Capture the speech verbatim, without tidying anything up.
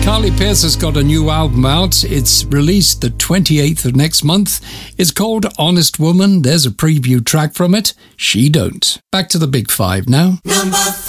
Carly Pearce has got a new album out. It's released the twenty-eighth of next month. It's called Honest Woman. There's a preview track from it. She Don't. Back to the Big Five now. Number five.